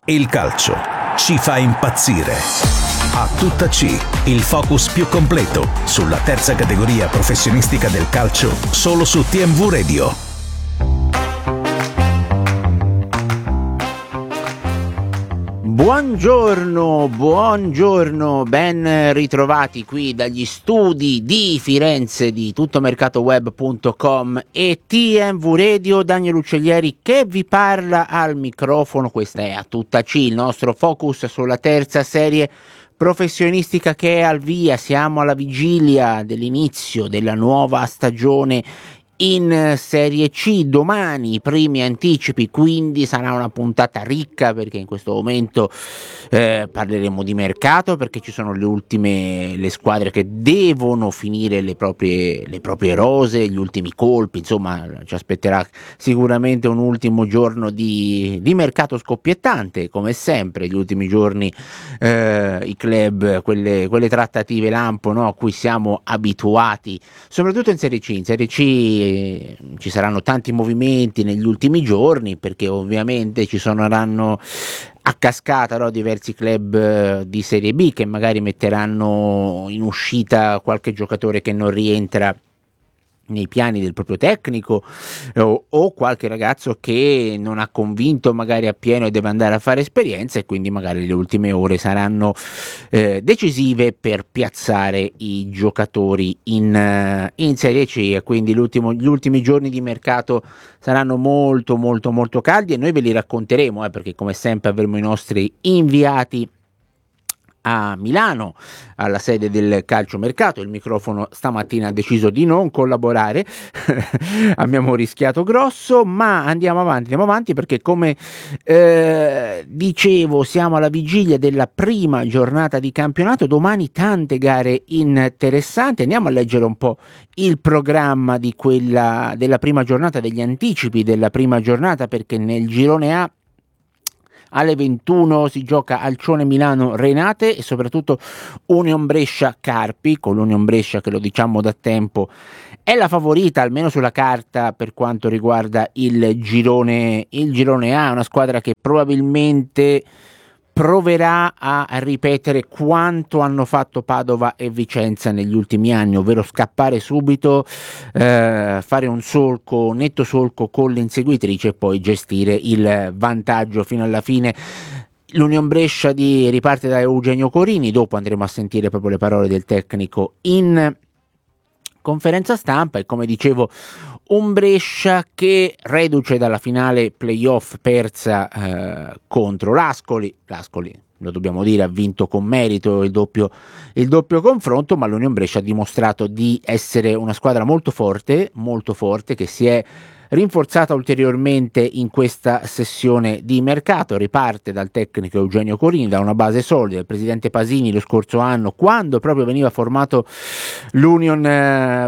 Il calcio ci fa impazzire. A tutta C, il focus più completo sulla terza categoria professionistica del calcio, solo su TMV Radio. Buongiorno, ben ritrovati qui dagli studi di Firenze di tuttomercatoweb.com e TMV Radio. Daniel Uccellieri che vi parla al microfono. Questa è A Tutta C, il nostro focus sulla terza serie professionistica che è al via. Siamo alla vigilia dell'inizio della nuova stagione in Serie C. Domani i primi anticipi, quindi sarà una puntata ricca, perché in questo momento parleremo di mercato, perché ci sono le squadre che devono finire le proprie rose, gli ultimi colpi. Insomma, ci aspetterà sicuramente un ultimo giorno di mercato scoppiettante, come sempre gli ultimi giorni, i club, quelle trattative lampo, no, a cui siamo abituati, soprattutto in Serie C. In Serie C ci saranno tanti movimenti negli ultimi giorni, perché ovviamente ci saranno a cascata, no, diversi club di Serie B che magari metteranno in uscita qualche giocatore che non rientra nei piani del proprio tecnico, o qualche ragazzo che non ha convinto magari appieno e deve andare a fare esperienza, e quindi magari le ultime ore saranno decisive per piazzare i giocatori in Serie C, e quindi gli ultimi giorni di mercato saranno molto caldi, e noi ve li racconteremo, perché come sempre avremo i nostri inviati a Milano, alla sede del calciomercato. Il microfono stamattina ha deciso di non collaborare abbiamo rischiato grosso, ma andiamo avanti, perché come dicevo, siamo alla vigilia della prima giornata di campionato. Domani tante gare interessanti. Andiamo a leggere un po' il programma della prima giornata, degli anticipi della prima giornata, perché nel girone A alle 21 si gioca Alcione Milano Renate e soprattutto Union Brescia Carpi, con l'Union Brescia che, lo diciamo da tempo, è la favorita almeno sulla carta per quanto riguarda il girone A. Una squadra che probabilmente proverà a ripetere quanto hanno fatto Padova e Vicenza negli ultimi anni, ovvero scappare subito, fare un netto solco con l'inseguitrice e poi gestire il vantaggio fino alla fine. L'Union Brescia riparte da Eugenio Corini. Dopo andremo a sentire proprio le parole del tecnico in conferenza stampa, e come dicevo un Brescia che, reduce dalla finale playoff persa contro l'Ascoli, lo dobbiamo dire, ha vinto con merito il doppio confronto, ma l'Union Brescia ha dimostrato di essere una squadra molto forte, che si è rinforzata ulteriormente in questa sessione di mercato. Riparte dal tecnico Eugenio Corini, da una base solida. Il presidente Pasini lo scorso anno, quando proprio veniva formato l'Union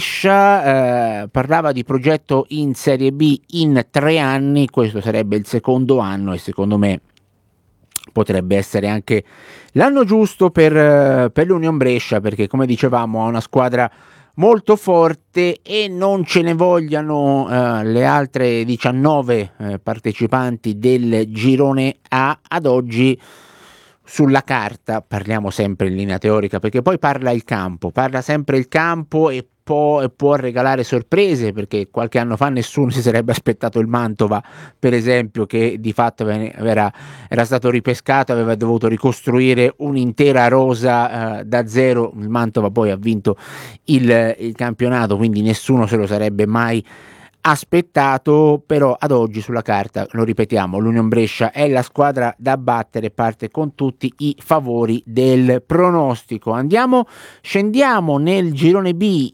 Brescia, parlava di progetto in Serie B in 3 anni. Questo sarebbe il secondo anno, e secondo me potrebbe essere anche l'anno giusto per l'Union Brescia, perché come dicevamo ha una squadra molto forte, e non ce ne vogliano le altre 19 partecipanti del girone A. Ad oggi sulla carta, parliamo sempre in linea teorica, perché poi parla sempre il campo, e può regalare sorprese, perché qualche anno fa nessuno si sarebbe aspettato il Mantova, per esempio, che di fatto era stato ripescato, aveva dovuto ricostruire un'intera rosa da zero. Il Mantova poi ha vinto il campionato, quindi nessuno se lo sarebbe mai aspettato. Però ad oggi sulla carta, lo ripetiamo, l'Union Brescia è la squadra da battere, parte con tutti i favori del pronostico. Scendiamo nel girone B.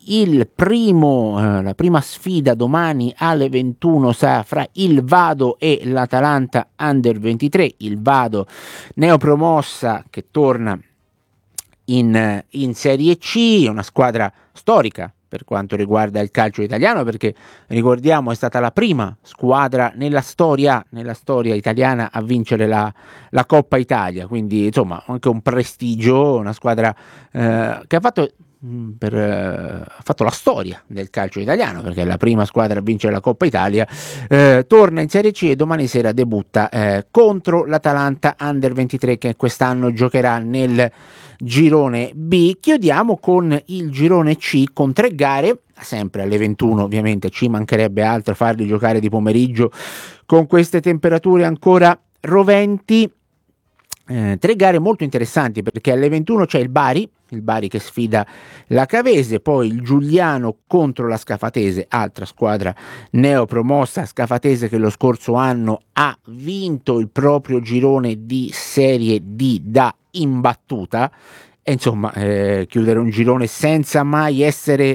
La prima sfida domani alle 21 sarà fra il Vado e l'Atalanta Under 23. Il Vado neopromossa che torna in Serie C, una squadra storica per quanto riguarda il calcio italiano, perché ricordiamo è stata la prima squadra nella storia italiana a vincere la Coppa Italia, quindi insomma anche un prestigio, una squadra che ha fatto ha fatto la storia del calcio italiano, perché è la prima squadra a vincere la Coppa Italia, torna in Serie C e domani sera debutta contro l'Atalanta Under 23, che quest'anno giocherà nel girone B. Chiudiamo con il girone C con 3 gare, sempre alle 21, ovviamente ci mancherebbe altro farli giocare di pomeriggio con queste temperature ancora roventi. 3 gare molto interessanti, perché alle 21 c'è il Bari che sfida la Cavese, poi il Giuliano contro la Scafatese, altra squadra neopromossa, Scafatese che lo scorso anno ha vinto il proprio girone di Serie D da imbattuta, e insomma chiudere un girone senza mai essere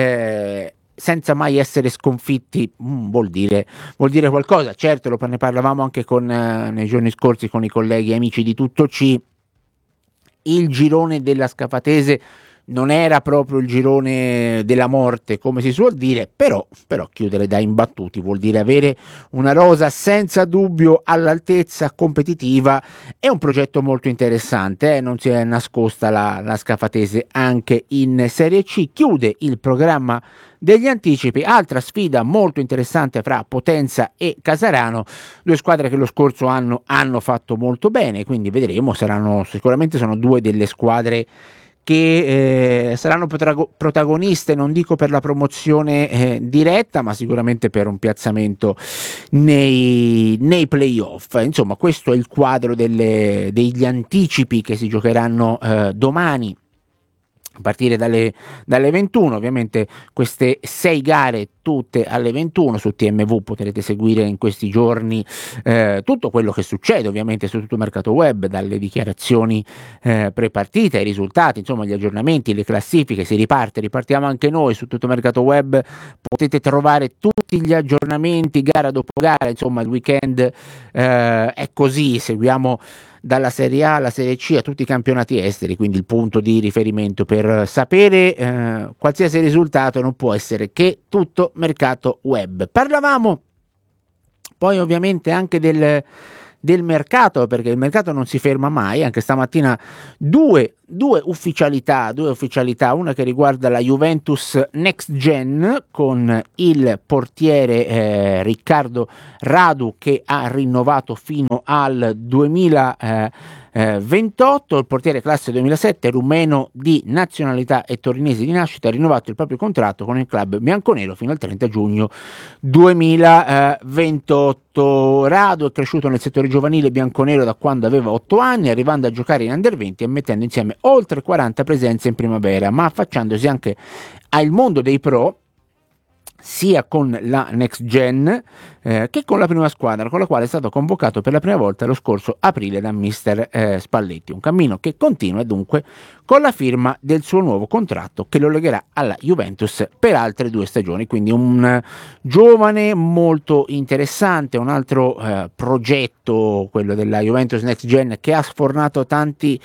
sconfitti vuol dire qualcosa. Certo, ne parlavamo anche nei giorni scorsi con i colleghi e amici di Tutto C. Il girone della Scafatese non era proprio il girone della morte, come si suol dire, però chiudere da imbattuti vuol dire avere una rosa senza dubbio all'altezza competitiva. È un progetto molto interessante, non si è nascosta la Scafatese anche in Serie C. Chiude il programma degli anticipi, altra sfida molto interessante fra Potenza e Casarano, 2 squadre che lo scorso anno hanno fatto molto bene, quindi vedremo, sicuramente sono 2 delle squadre che saranno protagoniste, non dico per la promozione diretta, ma sicuramente per un piazzamento nei playoff. Insomma, questo è il quadro degli anticipi che si giocheranno domani a partire dalle 21. Ovviamente queste 6 gare tutte alle 21 su TMV, potrete seguire in questi giorni tutto quello che succede ovviamente su tutto il mercato web, dalle dichiarazioni pre-partita, i risultati, insomma gli aggiornamenti, le classifiche. Ripartiamo anche noi su tutto il mercato web, potete trovare tutti gli aggiornamenti gara dopo gara, insomma il weekend è così, seguiamo dalla Serie A alla Serie C a tutti i campionati esteri, quindi il punto di riferimento per sapere qualsiasi risultato non può essere che tutto mercato web. Parlavamo poi ovviamente anche del mercato, perché il mercato non si ferma mai. Anche stamattina due ufficialità, una che riguarda la Juventus Next Gen con il portiere Riccardo Radu, che ha rinnovato fino al 2028, il portiere classe 2007 rumeno di nazionalità e torinese di nascita, ha rinnovato il proprio contratto con il club bianconero fino al 30 giugno 2028. Radu è cresciuto nel settore giovanile bianconero da quando aveva 8 anni, arrivando a giocare in Under 20 e mettendo insieme oltre 40 presenze in primavera, ma affacciandosi anche al mondo dei pro, sia con la Next Gen che con la prima squadra, con la quale è stato convocato per la prima volta lo scorso aprile da mister Spalletti. Un cammino che continua dunque con la firma del suo nuovo contratto, che lo legherà alla Juventus per altre 2 stagioni. Quindi un giovane molto interessante, un altro progetto, quello della Juventus Next Gen, che ha sfornato tanti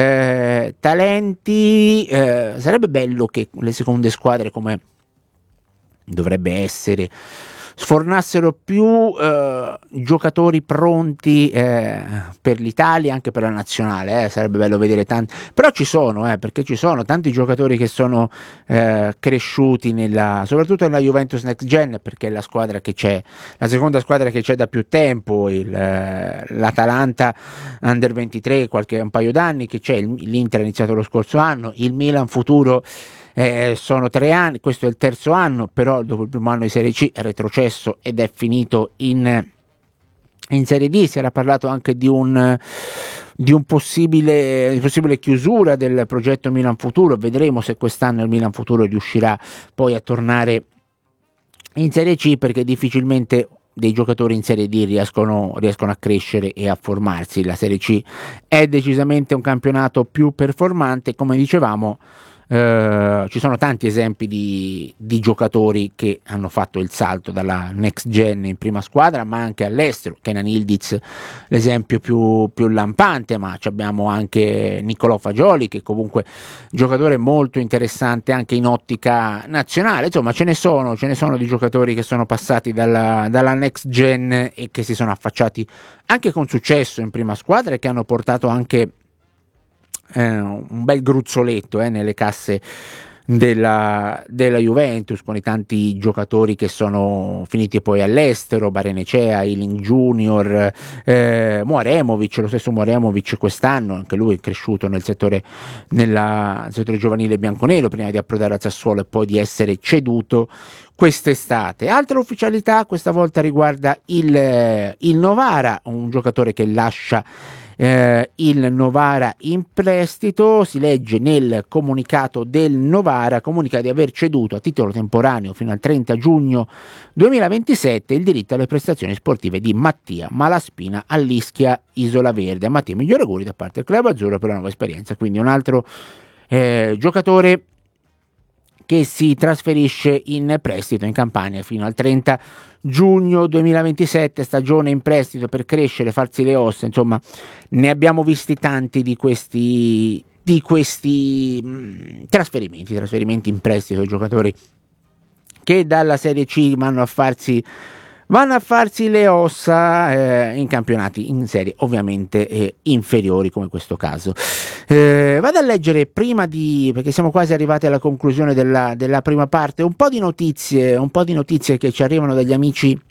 talenti. Sarebbe bello che le seconde squadre, come dovrebbe essere, sfornassero più giocatori pronti per l'Italia, anche per la nazionale. Sarebbe bello vedere tanti, però ci sono, perché ci sono tanti giocatori che sono cresciuti soprattutto nella Juventus Next Gen, perché è la squadra che c'è, la seconda squadra che c'è da più tempo. L'Atalanta Under 23 un paio d'anni che c'è, l'Inter ha iniziato lo scorso anno, il Milan futuro sono 3 anni, questo è il terzo anno, però dopo il primo anno di Serie C è retrocesso ed è finito in Serie D. Si era parlato anche di un possibile chiusura del progetto Milan Futuro. Vedremo se quest'anno il Milan Futuro riuscirà poi a tornare in Serie C, perché difficilmente dei giocatori in Serie D riescono a crescere e a formarsi. La Serie C è decisamente un campionato più performante, come dicevamo. Ci sono tanti esempi di giocatori che hanno fatto il salto dalla Next Gen in prima squadra, ma anche all'estero. Kenan Yildiz l'esempio più lampante, ma abbiamo anche Niccolò Fagioli, che comunque giocatore molto interessante anche in ottica nazionale. Insomma, ce ne sono di giocatori che sono passati dalla Next Gen e che si sono affacciati anche con successo in prima squadra e che hanno portato anche un bel gruzzoletto nelle casse della Juventus, con i tanti giocatori che sono finiti poi all'estero, Barrenechea, Ealing Junior, Moremovic, lo stesso Moremovic quest'anno, anche lui è cresciuto nel settore giovanile bianconero prima di approdare al Sassuolo e poi di essere ceduto quest'estate. Altra ufficialità questa volta riguarda il Novara, un giocatore che lascia il Novara in prestito. Si legge nel comunicato del Novara, comunica di aver ceduto a titolo temporaneo fino al 30 giugno 2027 il diritto alle prestazioni sportive di Mattia Malaspina all'Ischia Isola Verde. A Mattia, migliori auguri da parte del club azzurro per la nuova esperienza. Quindi un altro giocatore che si trasferisce in prestito in Campania fino al 30 giugno 2027, stagione in prestito per crescere, farsi le ossa, insomma ne abbiamo visti tanti di questi trasferimenti in prestito, giocatori che dalla Serie C vanno a farsi le ossa in campionati in serie ovviamente inferiori, come questo caso. Vado a leggere perché siamo quasi arrivati alla conclusione della prima parte, un po' di notizie che ci arrivano dagli amici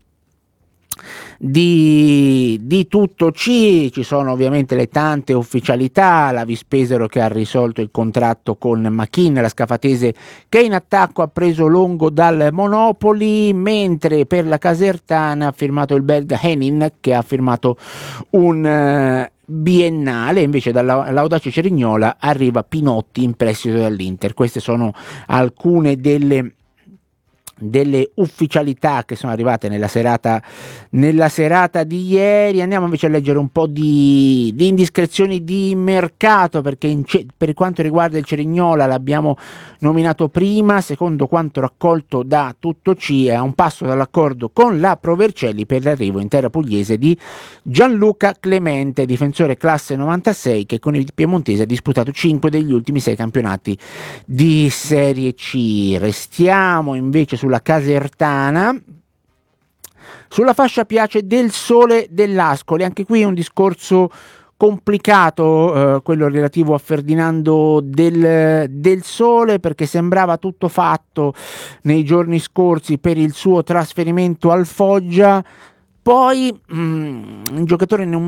di Tutto C. Ci sono ovviamente le tante ufficialità, la Vispesero che ha risolto il contratto con Machin, la Scafatese che in attacco ha preso Longo dal Monopoli, mentre per la Casertana ha firmato il belga Henin che ha firmato un biennale. Invece dall'Audace Cerignola arriva Pinotti in prestito dall'Inter. Queste sono alcune delle ufficialità che sono arrivate nella serata di ieri. Andiamo invece a leggere un po' di indiscrezioni di mercato, perché per quanto riguarda il Cerignola l'abbiamo nominato prima. Secondo quanto raccolto da Tutto C, è a un passo dall'accordo con la Provercelli per l'arrivo in terra pugliese di Gianluca Clemente, difensore classe 96 che con il piemontese ha disputato 5 degli ultimi 6 campionati di Serie C. Restiamo invece sulla Casertana, sulla fascia Piace del Sole dell'Ascoli. Anche qui un discorso complicato, quello relativo a Ferdinando del Sole, perché sembrava tutto fatto nei giorni scorsi per il suo trasferimento al Foggia. Poi un giocatore